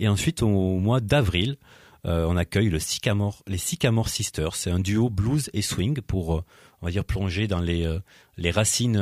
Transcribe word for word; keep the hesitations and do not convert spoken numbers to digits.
Et ensuite, au, au mois d'avril, euh, on accueille le Sycamore, les Sycamore Sisters. C'est un duo blues et swing pour, euh, on va dire, plonger dans les, euh, les racines